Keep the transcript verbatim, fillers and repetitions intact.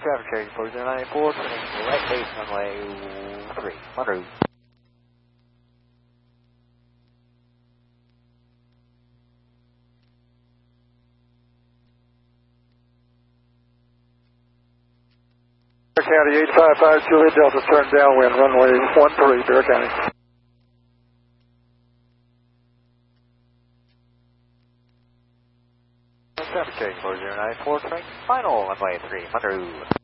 traffic carrier four zero nine four, turning right base runway three, en route. Bear County eight five five Juliet Delta, turn downwind, runway one three, Bear County. Traffic carrier four zero nine four, turning final runway three, en route.